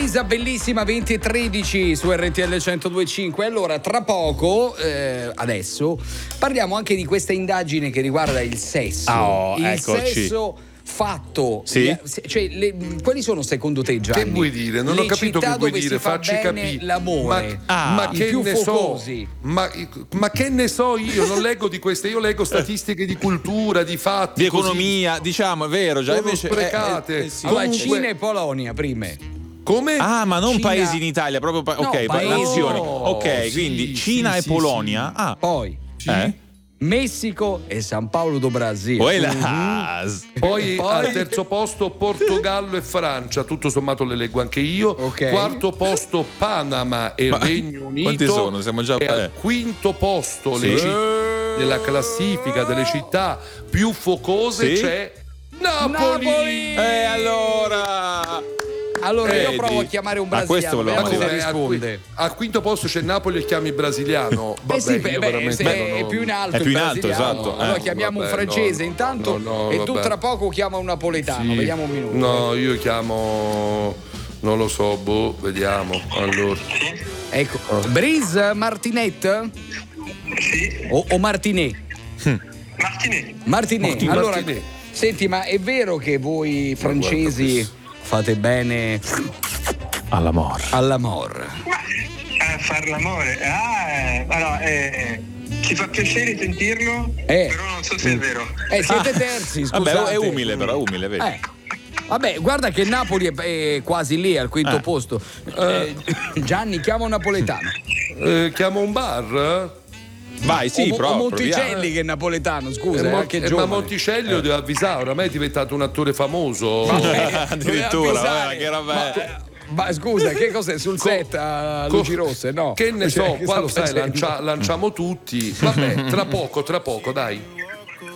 Brisa bellissima 20:13 su RTL 102.5. Allora tra poco adesso parliamo anche di questa indagine che riguarda il sesso. Il eccoci. sesso fatto, sì? Cioè, quali sono secondo te, Gianni? Che vuoi dire? Non ho capito che vuoi dire, facci capire. L'amore, ma che più ne focosi. so? Ma che ne so io? Non leggo di queste, io leggo statistiche di cultura, di fatti, di economia, diciamo, è vero, già sono invece sprecate. sì. Allora, Cina e Polonia prime. Come? Ah, ma non Cina... paesi in Italia, proprio no, nazioni. No, Ok, sì, quindi Cina e Polonia. Sì. Ah, poi Messico e San Paolo do Brasil. Poi al terzo posto Portogallo e Francia, tutto sommato le leggo anche io. Okay. Quarto posto Panama e Regno Unito. Quanti sono? Siamo già e al quinto posto della classifica delle città più focose c'è Napoli. Allora io provo a chiamare un brasiliano, vediamo se risponde. Al quinto posto c'è Napoli e chiami brasiliano. Vabbè, è più in alto. È più in alto, brasiliano. esatto. Allora chiamiamo un francese intanto e tu tra poco chiama un napoletano. Sì. Vediamo un minuto. No, io chiamo, non lo so, vediamo. Allora. Ecco, Brise Martinet? Sì. O Martinet? Martinet. Allora, Martinet. senti, ma è vero che voi francesi fate bene all'amor? Far l'amore. Allora, ci fa piacere sentirlo, però non so se è vero. Siete terzi, scusate. Vabbè, è umile, vedi. Vabbè, guarda che Napoli è quasi lì al quinto posto. Gianni, chiama un napoletano. Chiamo un bar? Vai, sì, o Monticelli che è napoletano, scusa, ma Monticelli lo devo avvisare, oramai è diventato un attore famoso. Addirittura, che roba è? Ma scusa, che cos'è sul set a luci rosse? No. Che ne so, Che qua lo sta sai, facendo? lanciamo tutti. Vabbè, tra poco, dai.